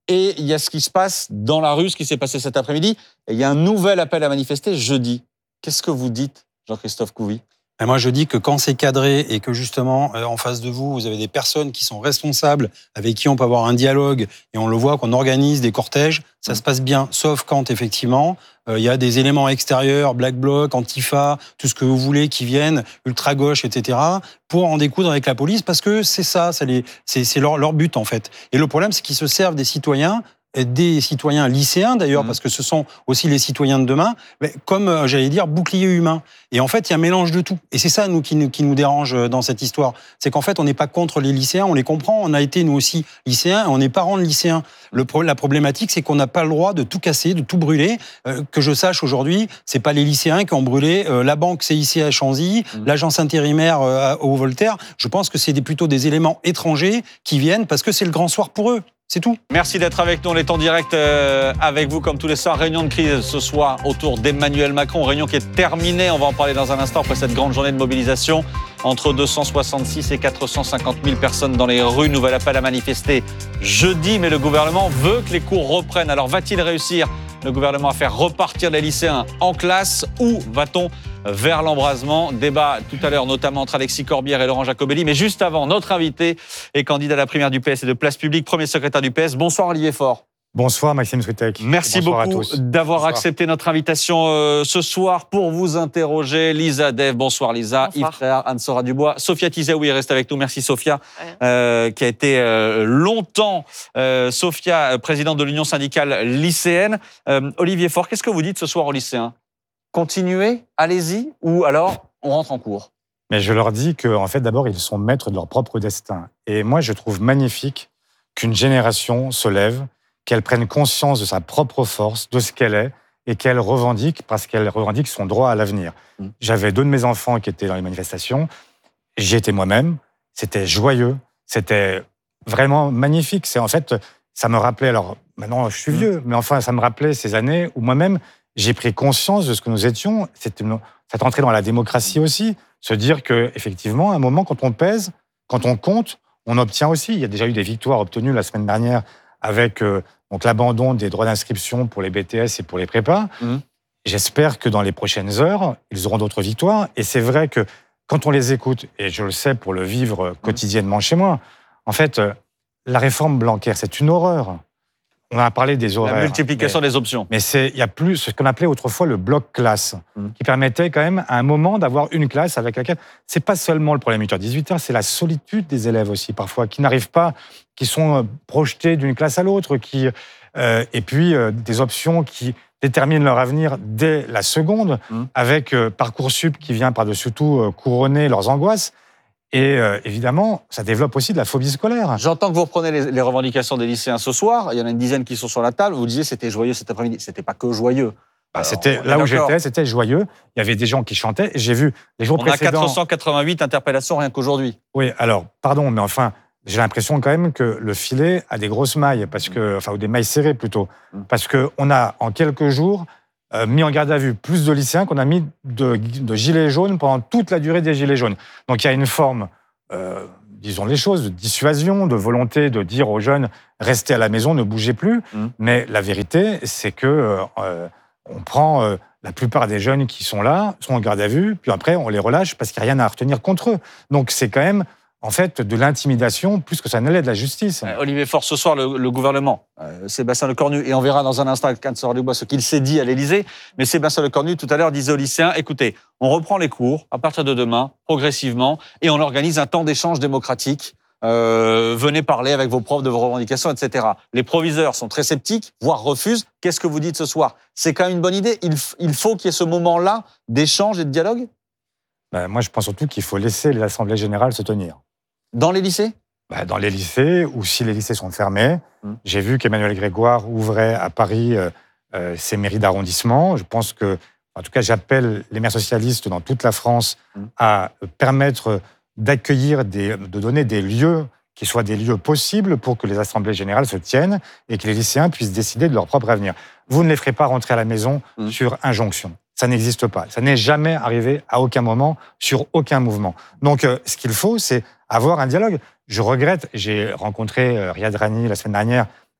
et il y a ce qui se passe dans la rue, ce qui s'est passé cet après-midi, et il y a un nouvel appel à manifester jeudi. Qu'est-ce que vous dites, Jean-Christophe Couvi ? Et moi, je dis que quand c'est cadré et que justement, euh, en face de vous, vous avez des personnes qui sont responsables, avec qui on peut avoir un dialogue, et on le voit qu'on organise des cortèges, ça se passe bien. Sauf quand, effectivement, il euh, y a des éléments extérieurs, Black Bloc, Antifa, tout ce que vous voulez, qui viennent, ultra-gauche, et cetera, pour en découdre avec la police, parce que c'est ça, ça les, c'est, c'est leur, leur but, en fait. Et le problème, c'est qu'ils se servent des citoyens, des citoyens lycéens d'ailleurs, mmh. parce que ce sont aussi les citoyens de demain, mais comme, euh, j'allais dire, bouclier humain. Et en fait, il y a un mélange de tout. Et c'est ça, nous, qui, nous, qui nous dérange dans cette histoire. C'est qu'en fait, on n'est pas contre les lycéens, on les comprend. On a été, nous aussi, lycéens, et on est parents de lycéens. Le, la problématique, c'est qu'on n'a pas le droit de tout casser, de tout brûler. Euh, que je sache aujourd'hui, c'est pas les lycéens qui ont brûlé euh, la banque C I C à Chanzy, mmh. l'agence intérimaire euh, au Voltaire. Je pense que c'est des, plutôt des éléments étrangers qui viennent parce que c'est le grand soir pour eux. C'est tout. Merci d'être avec nous. On est en direct euh, avec vous comme tous les soirs. Réunion de crise ce soir autour d'Emmanuel Macron. Réunion qui est terminée. On va en parler dans un instant après cette grande journée de mobilisation. Entre deux cent soixante-six et quatre cent cinquante mille personnes dans les rues. Nouvel appel à manifester jeudi. Mais le gouvernement veut que les cours reprennent. Alors va-t-il réussir, le gouvernement, à faire repartir les lycéens en classe, ou va-t-on vers l'embrasement? Débat tout à l'heure, notamment entre Alexis Corbière et Laurent Jacobelli. Mais juste avant, notre invité est candidat à la primaire du P S et de Place Publique, premier secrétaire du P S. Bonsoir Olivier Faure. Bonsoir Maxime Switek. Merci Bonsoir beaucoup d'avoir bonsoir. accepté notre invitation euh, ce soir pour vous interroger. Lisa Dev, bonsoir Lisa. Bonsoir. Yves Tréhard, Anne-Sora Dubois. Sophia Tizaoui reste avec nous. Merci Sophia, euh, qui a été euh, longtemps euh, Sophia, présidente de l'Union syndicale lycéenne. Euh, Olivier Faure, qu'est-ce que vous dites ce soir aux lycéens? Continuez, allez-y, ou alors on rentre en cours? Mais je leur dis qu'en fait, d'abord, ils sont maîtres de leur propre destin. Et moi, je trouve magnifique qu'une génération se lève, qu'elle prenne conscience de sa propre force, de ce qu'elle est, et qu'elle revendique, parce qu'elle revendique son droit à l'avenir. Mmh. J'avais deux de mes enfants qui étaient dans les manifestations, j'y étais moi-même, c'était joyeux, c'était vraiment magnifique. C'est en fait, ça me rappelait, alors maintenant je suis vieux, mmh. mais enfin, ça me rappelait ces années où moi-même, j'ai pris conscience de ce que nous étions. C'était cette entrée dans la démocratie aussi, se dire qu'effectivement, à un moment, quand on pèse, quand on compte, on obtient aussi. Il y a déjà eu des victoires obtenues la semaine dernière avec euh, donc l'abandon des droits d'inscription pour les B T S et pour les prépas. Mmh. J'espère que dans les prochaines heures, ils auront d'autres victoires. Et c'est vrai que quand on les écoute, et je le sais pour le vivre quotidiennement chez moi, en fait, euh, la réforme Blanquer, c'est une horreur. On a parlé des horaires. La multiplication mais, des options. Mais c'est, il y a plus ce qu'on appelait autrefois le bloc classe, mmh. qui permettait quand même à un moment d'avoir une classe avec laquelle. C'est pas seulement le problème huit heures dix-huit heures, c'est la solitude des élèves aussi parfois, qui n'arrivent pas, qui sont projetés d'une classe à l'autre, qui euh, et puis euh, des options qui déterminent leur avenir dès la seconde, mmh. avec euh, Parcoursup qui vient par-dessus tout euh, couronner leurs angoisses. Et euh, évidemment, ça développe aussi de la phobie scolaire. J'entends que vous reprenez les, les revendications des lycéens ce soir. Il y en a une dizaine qui sont sur la table. Vous disiez que c'était joyeux cet après-midi. C'était pas que joyeux. Bah, c'était, là où j'étais, c'était joyeux. Il y avait des gens qui chantaient. J'ai vu les jours On précédents... On a quatre cent quatre-vingt-huit interpellations rien qu'aujourd'hui. Oui, alors, pardon, mais enfin, j'ai l'impression quand même que le filet a des grosses mailles, parce que, enfin, ou des mailles serrées plutôt. Parce qu'on a, en quelques jours... Euh, mis en garde à vue plus de lycéens qu'on a mis de, de gilets jaunes pendant toute la durée des gilets jaunes. Donc il y a une forme, euh, disons les choses, de dissuasion, de volonté de dire aux jeunes « restez à la maison, ne bougez plus mmh. ». Mais la vérité, c'est que euh, on prend euh, la plupart des jeunes qui sont là, sont en garde à vue, puis après on les relâche parce qu'il n'y a rien à retenir contre eux. Donc c'est quand même... en fait, de l'intimidation, plus que ça ne l'est de la justice. Euh, Olivier Faure, ce soir, le, le gouvernement, euh, Sébastien Lecornu, et on verra dans un instant avec Anne-Sora Dubois ce qu'il s'est dit à l'Élysée, mais Sébastien Lecornu, tout à l'heure, disait aux lycéens, écoutez, on reprend les cours à partir de demain, progressivement, et on organise un temps d'échange démocratique. Euh, venez parler avec vos profs de vos revendications, et cetera. Les proviseurs sont très sceptiques, voire refusent. Qu'est-ce que vous dites ce soir? C'est quand même une bonne idée. Il, il faut qu'il y ait ce moment-là d'échange et de dialogue? Ben, moi, je pense surtout qu'il faut laisser les assemblées générales se tenir. Dans les lycées? bah, Dans les lycées, ou si les lycées sont fermés. Mmh. J'ai vu qu'Emmanuel Grégoire ouvrait à Paris euh, euh, ses mairies d'arrondissement. Je pense que, en tout cas, j'appelle les maires socialistes dans toute la France mmh. à permettre d'accueillir, des, de donner des lieux qui soient des lieux possibles pour que les assemblées générales se tiennent et que les lycéens puissent décider de leur propre avenir. Vous ne les ferez pas rentrer à la maison mmh. sur injonction. Ça n'existe pas. Ça n'est jamais arrivé à aucun moment, sur aucun mouvement. Donc, euh, ce qu'il faut, c'est avoir un dialogue. Je regrette, j'ai rencontré euh, Riyad Rani la semaine dernière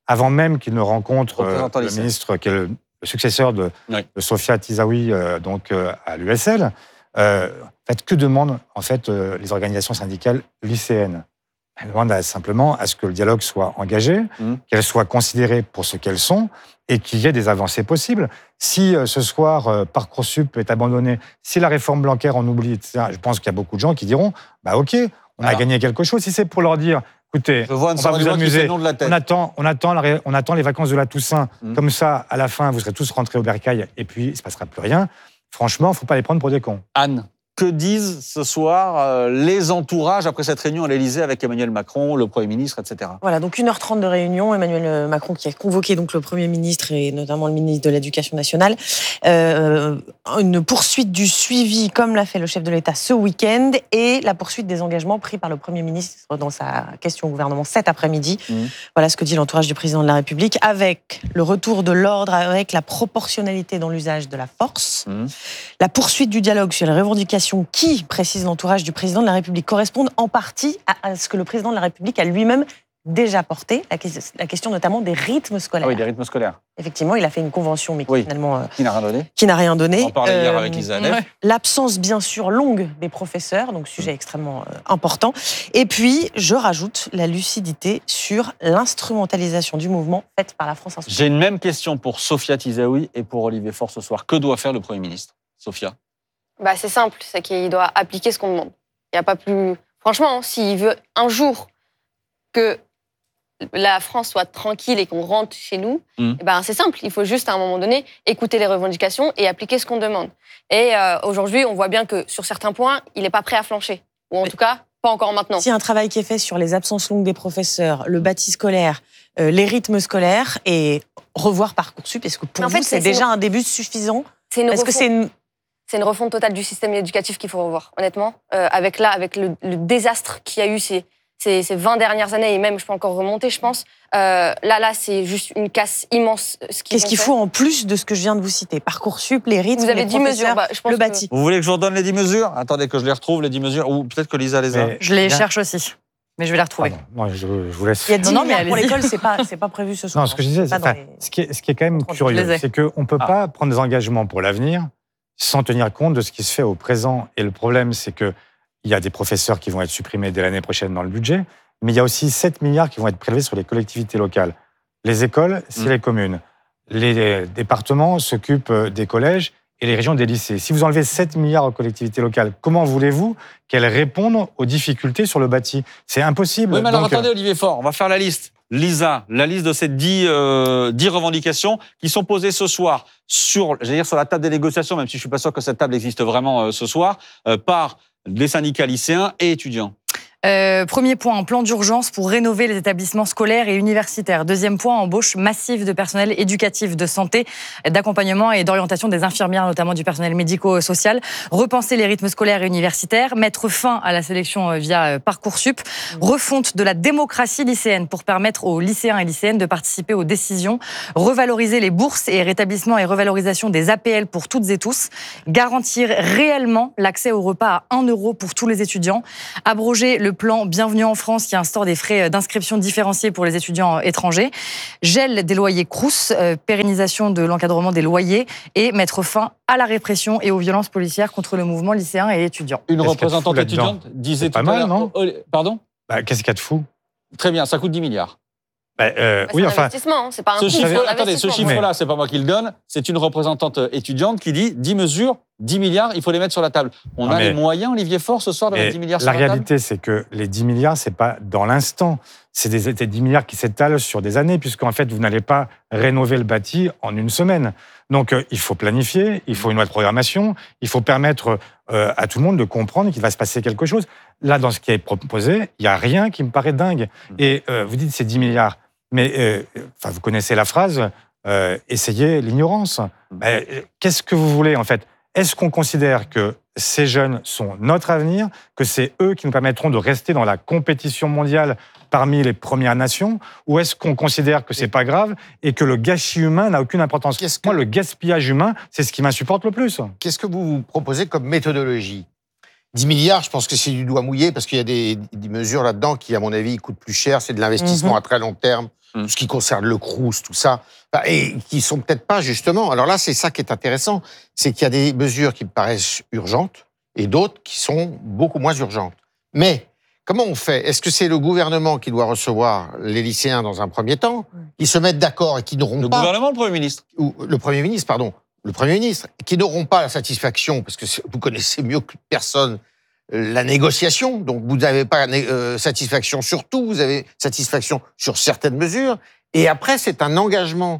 avant même qu'il ne rencontre euh, Représentant le lycéen. ministre, qui est le, le successeur de, Oui. de Sofia Tisaoui, euh, donc euh, à l'U S L. Euh, en fait, que demandent en fait euh, les organisations syndicales lycéennes? Elles demandent à- simplement à ce que le dialogue soit engagé, Mmh. qu'elles soient considérées pour ce qu'elles sont et qu'il y ait des avancées possibles. Si euh, ce soir euh, Parcoursup est abandonné, si la réforme Blanquer en oublie, et cetera, je pense qu'il y a beaucoup de gens qui diront bah ok, on a Alors. gagné quelque chose. Si c'est pour leur dire écoutez, Je vois on Anne va vous Sorel qui fait amuser, le nom de la tête. on attend, on attend, la ré- on attend les vacances de la Toussaint. Mmh. Comme ça, à la fin, vous serez tous rentrés au bercail et puis il ne se passera plus rien. Franchement, il ne faut pas les prendre pour des cons. Anne, que disent ce soir euh, les entourages après cette réunion à l'Élysée avec Emmanuel Macron, le Premier ministre, et cetera. Voilà, donc une heure trente de réunion. Emmanuel Macron qui a convoqué donc le Premier ministre et notamment le ministre de l'Éducation nationale. Euh, une poursuite du suivi, comme l'a fait le chef de l'État ce week-end, et la poursuite des engagements pris par le Premier ministre dans sa question au gouvernement cet après-midi. Mmh. Voilà ce que dit l'entourage du président de la République, avec le retour de l'ordre, avec la proportionnalité dans l'usage de la force, Mmh. la poursuite du dialogue sur les revendications qui, précise l'entourage du président de la République, correspondent en partie à, à ce que le président de la République a lui-même déjà porté, la, que- la question notamment des rythmes scolaires. Ah oui, des rythmes scolaires. Effectivement, il a fait une convention, mais qui Oui. finalement euh, Qui n'a rien donné. qui n'a rien donné. On en parlait hier Euh, avec Lisa Hanef. ouais. L'absence, bien sûr, longue des professeurs, donc sujet extrêmement euh, important. Et puis, je rajoute la lucidité sur l'instrumentalisation du mouvement faite par la France Insoumise. J'ai une même question pour Sofia Tisaoui et pour Olivier Faure ce soir. Que doit faire le Premier ministre, Sofia? Bah, c'est simple, c'est qu'il doit appliquer ce qu'on demande. Il n'y a pas plus. Franchement, hein, s'il veut un jour que la France soit tranquille et qu'on rentre chez nous, Mm. eh ben, c'est simple. Il faut juste, à un moment donné, écouter les revendications et appliquer ce qu'on demande. Et euh, aujourd'hui, on voit bien que sur certains points, il n'est pas prêt à flancher. Ou en tout cas, pas encore maintenant. S'il y a un travail qui est fait sur les absences longues des professeurs, le bâti scolaire, euh, les rythmes scolaires et revoir Parcoursup, est-ce que pour Mais en vous, fait, c'est c'est- déjà c'est une- un début suffisant? C'est une Est-ce que refonte- c'est une... C'est une refonte totale du système éducatif qu'il faut revoir, honnêtement. Euh, avec là, avec le, le désastre qu'il y a eu ces, ces, ces vingt dernières années, et même, je peux encore remonter, je pense. Euh, là, là, c'est juste une casse immense. Ce qu'ils Qu'est-ce ont qu'il fait. faut en plus de ce que je viens de vous citer? Parcoursup, les rythmes, Vous avez les dix professeurs, mesures, bah, je pense le que- bâti. Vous voulez que je vous redonne les dix mesures? Attendez que je les retrouve, les dix mesures. Ou peut-être que Lisa les a. Mais- Je les Bien. cherche aussi, mais je vais les retrouver. Pardon, moi, je, je vous laisse. Il y a dix Non, non, mais milliards pour allez-y. l'école, c'est pas, c'est pas prévu ce soir. Non, ce que je disais, C'est c'est- pas dans enfin, les- ce, qui est, ce qui est quand même Je les curieux, ai. c'est qu'on ne peut Ah. pas prendre des engagements pour l'avenir sans tenir compte de ce qui se fait au présent. Et le problème, c'est qu'il y a des professeurs qui vont être supprimés dès l'année prochaine dans le budget, mais il y a aussi sept milliards qui vont être prélevés sur les collectivités locales. Les écoles, c'est Mmh. les communes. Les départements s'occupent des collèges et les régions des lycées. Si vous enlevez sept milliards aux collectivités locales, comment voulez-vous qu'elles répondent aux difficultés sur le bâti? C'est impossible. Oui, mais alors Donc, attendez, Olivier Faure, on va faire la liste. Lisa, la liste de ces dix, euh, dix revendications qui sont posées ce soir sur, j'allais dire sur la table des négociations, même si je suis pas sûr que cette table existe vraiment euh, ce soir, euh, par des syndicats lycéens et étudiants. Euh, premier point, un plan d'urgence pour rénover les établissements scolaires et universitaires. Deuxième point, embauche massive de personnel éducatif, de santé, d'accompagnement et d'orientation des infirmières, notamment du personnel médico-social. Repenser les rythmes scolaires et universitaires, mettre fin à la sélection euh, via euh, Parcoursup. Refonte de la démocratie lycéenne pour permettre aux lycéens et lycéennes de participer aux décisions. Revaloriser les bourses et rétablissement et revalorisation des A P L pour toutes et tous. Garantir réellement l'accès au repas à un euro pour tous les étudiants. Abroger le plan Bienvenue en France qui instaure des frais d'inscription différenciés pour les étudiants étrangers, gel des loyers Crous, euh, pérennisation de l'encadrement des loyers et mettre fin à la répression et aux violences policières contre le mouvement lycéen et étudiant. Une Qu'est-ce qu'il y a de représentante fou là-dedans? étudiante disait C'est tout pas à mal, l'heure. non Oh, oh, Pardon? bah, qu'est-ce qu'il y a de fou? Très bien, ça coûte dix milliards. Bah, euh, Bah, c'est oui, un enfin, investissement, hein, c'est pas un Ce coût, c'est chiffre, un attendez, ce investissement. chiffre-là, c'est pas moi qui le donne, c'est une représentante étudiante qui dit dix mesures, dix milliards, il faut les mettre sur la table. On Non, a mais- les moyens, Olivier Faure, ce soir, de mettre mais dix milliards la sur la table? réalité, c'est que les dix milliards, c'est pas dans l'instant. C'est des, des dix milliards qui s'étalent sur des années, puisqu'en fait, vous n'allez pas rénover le bâti en une semaine. Donc, euh, il faut planifier, il faut une loi de programmation, il faut permettre euh, à tout le monde de comprendre qu'il va se passer quelque chose. Là, dans ce qui est proposé, il n'y a rien qui me paraît dingue. Et euh, vous dites c'est dix milliards, mais euh, enfin, vous connaissez la phrase euh, essayez l'ignorance. Ben, euh, qu'est-ce que vous voulez, en fait? Est-ce qu'on considère que ces jeunes sont notre avenir, que c'est eux qui nous permettront de rester dans la compétition mondiale parmi les Premières Nations, ou est-ce qu'on considère que c'est pas grave et que le gâchis humain n'a aucune importance? Qu'est-ce Moi, que- le gaspillage humain, c'est ce qui m'insupporte le plus. Qu'est-ce que vous vous proposez comme méthodologie? dix milliards, je pense que c'est du doigt mouillé parce qu'il y a des, des mesures là-dedans qui, à mon avis, coûtent plus cher. C'est de l'investissement Mhm. à très long terme, tout ce qui concerne le Crous, tout ça, Enfin, et qui sont peut-être pas justement. Alors là, c'est ça qui est intéressant, c'est qu'il y a des mesures qui me paraissent urgentes et d'autres qui sont beaucoup moins urgentes. Mais comment on fait? Est-ce que c'est le gouvernement qui doit recevoir les lycéens dans un premier temps, qui se mettent d'accord et qui n'auront Le pas... gouvernement, le Premier ministre Ou le Premier ministre, pardon. Le Premier ministre, qui n'auront pas la satisfaction, parce que vous connaissez mieux que personne la négociation, donc vous n'avez pas euh, satisfaction sur tout, vous avez satisfaction sur certaines mesures, et après c'est un engagement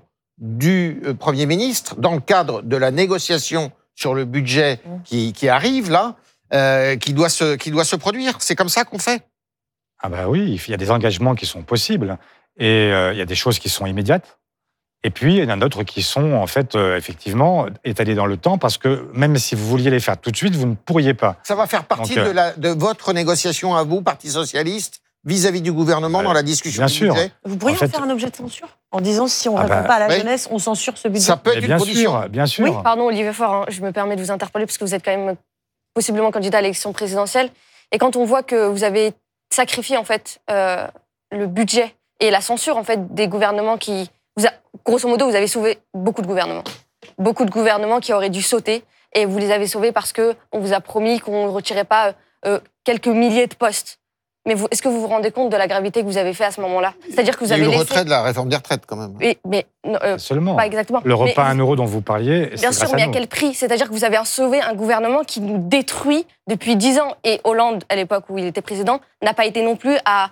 du euh, Premier ministre dans le cadre de la négociation sur le budget qui, qui arrive là, euh, qui, doit se, qui doit se produire. C'est comme ça qu'on fait. Ah bah oui, il y a des engagements qui sont possibles, et euh, il y a des choses qui sont immédiates. Et puis, il y en a d'autres qui sont, en fait, euh, effectivement, étalées dans le temps, parce que même si vous vouliez les faire tout de suite, vous ne pourriez pas. Ça va faire partie Donc, euh, de, la, de votre négociation à vous, Parti socialiste, vis-à-vis du gouvernement dans la discussion bien du sûr. budget. Vous pourriez En en, fait- faire un objet de censure en disant si on ne Ah répond bah, pas à la oui. jeunesse, on censure ce budget. Ça peut être Mais une bien condition. sûr, bien sûr. Oui, pardon, Olivier Faure, hein, je me permets de vous interpeller parce que vous êtes quand même possiblement candidat à l'élection présidentielle. Et quand on voit que vous avez sacrifié en fait euh, le budget et la censure en fait des gouvernements qui, vous a, grosso modo, vous avez sauvé beaucoup de gouvernements, beaucoup de gouvernements qui auraient dû sauter et vous les avez sauvés parce que on vous a promis qu'on ne retirait pas euh, quelques milliers de postes. Mais vous, est-ce que vous vous rendez compte de la gravité que vous avez fait à ce moment-là? C'est-à-dire que vous Il y a eu avez le laissé. retrait de la réforme des retraites, quand même. Oui, mais non, euh, Seulement. pas exactement. Le repas Mais- à un euro dont vous parliez, c'est Bien sûr, grâce mais à à nous. quel prix? C'est-à-dire que vous avez sauvé un gouvernement qui nous détruit depuis dix ans. Et Hollande, à l'époque où il était président, n'a pas été non plus à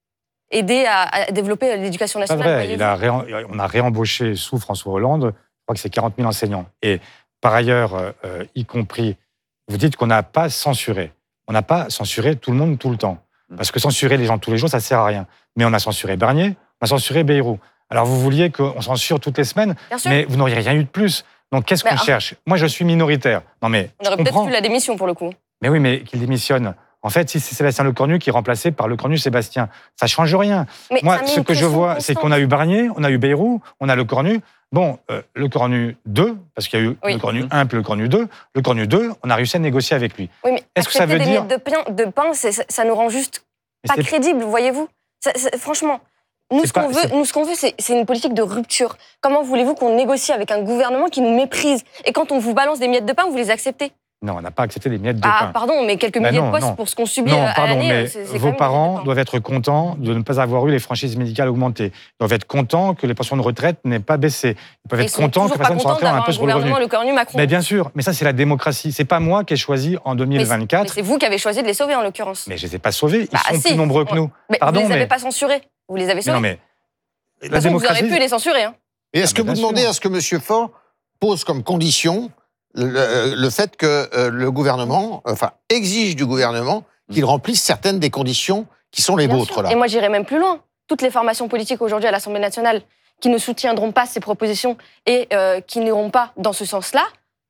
aider à, à développer l'éducation C'est nationale. vrai, voyez-vous. il a réen- on a réembauché sous François Hollande, je crois que c'est quarante mille enseignants. Et par ailleurs, euh, euh, y compris, vous dites qu'on n'a pas censuré. On n'a pas censuré tout le monde tout le temps. Parce que censurer les gens tous les jours, ça ne sert à rien. Mais on a censuré Barnier, on a censuré Bayrou. Alors vous vouliez qu'on censure toutes les semaines, Bien sûr. mais vous n'auriez rien eu de plus. Donc qu'est-ce Mais, qu'on ah. cherche? Moi, je suis minoritaire. Non mais On aurait je peut-être comprends. eu la démission pour le coup. Mais oui, mais qu'il démissionne. En fait, si c'est Sébastien Lecornu qui est remplacé par Lecornu Sébastien, ça change rien. Mais Moi, ça met ce une que je pression vois, c'est qu'on a eu Barnier, on a eu Bayrou, on a Lecornu. Bon, euh, Lecornu deux, parce qu'il y a eu Oui. Lecornu un puis Lecornu deux. Lecornu deux, on a réussi à négocier avec lui. Oui, mais Est-ce que ça accepter veut des dire... miettes de pain, de pain c'est- ça, ça nous rend juste Mais pas c'est- crédible, voyez-vous. Ça- ça- franchement, nous C'est ce qu'on pas- veut, c'est- nous ce qu'on veut, c'est c'est une politique de rupture. Comment voulez-vous qu'on négocie avec un gouvernement qui nous méprise? Et quand on vous balance des miettes de pain, vous les acceptez? Non, on n'a pas accepté des miettes de Ah, pain. pardon, mais quelques Ben milliers non, de postes non. pour ce qu'on subit Non, à pardon, l'année, mais c'est- c'est quand vos même parents doivent être contents de ne pas avoir eu les franchises médicales augmentées. Ils doivent être contents que les pensions de retraite n'aient pas baissé. Ils peuvent Et être ils sont contents que toujours les pas personnes soient contents rentrées dans un d'avoir peu un sur le revenu. gouvernement Le Cornu Macron. Mais bien sûr, mais ça c'est la démocratie. C'est pas moi qui ai choisi en deux mille Mais vingt-quatre. c'est vous qui avez choisi de les sauver en l'occurrence. Mais je les ai pas sauvés. Ils Bah, sont si. plus nombreux que Ouais. nous. Mais Pardon, vous les avez mais... pas censurés. Vous les avez mais sauvés. non, mais de toute la façon, vous démocratie. auriez pu les censurer. Hein. Et est-ce Ah, que bah, vous bien demandez sûr. à ce que M. Faure pose comme condition le, le fait que euh, le gouvernement, enfin, exige du gouvernement qu'il remplisse certaines des conditions qui sont les Bien vôtres, sûr. là? Et moi, j'irais même plus loin. Toutes les formations politiques aujourd'hui à l'Assemblée nationale qui ne soutiendront pas ces propositions et euh, qui n'iront pas dans ce sens-là,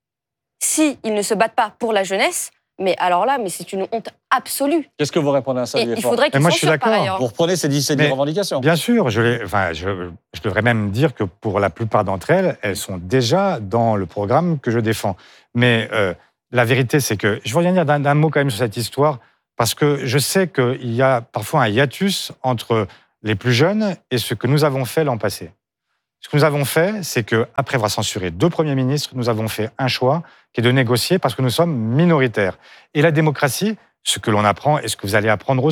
s'ils ne se battent pas pour la jeunesse, mais alors là, mais c'est une honte absolue. Qu'est-ce que vous répondez à ça, Et Olivier il Faure faudrait qu'ils Mais moi, je suis censurent par d'accord. ailleurs. Vous reprenez ces dix, ces dix Mais- revendications. Bien sûr, je, les- enfin, je, je devrais même dire que pour la plupart d'entre elles, elles sont déjà dans le programme que je défends. Mais euh, la vérité, c'est que je veux revenir d'un d'un mot quand même sur cette histoire, parce que je sais qu'il y a parfois un hiatus entre les plus jeunes et ce que nous avons fait l'an passé. Ce que nous avons fait, c'est qu'après avoir censuré deux premiers ministres, nous avons fait un choix qui est de négocier parce que nous sommes minoritaires. Et la démocratie, ce que l'on apprend et ce que vous allez apprendre aussi,